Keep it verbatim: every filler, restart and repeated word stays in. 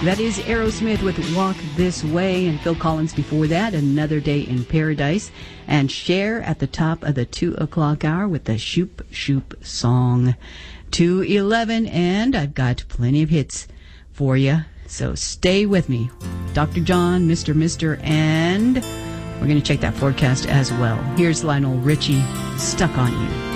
That is Aerosmith with Walk This Way, and Phil Collins before that, Another Day in Paradise, and Cher at the top of the two o'clock hour with the Shoop Shoop song. two eleven, and I've got plenty of hits for you, so stay with me. Doctor John, Mister Mister, and we're going to check that forecast as well. Here's Lionel Richie, Stuck on You.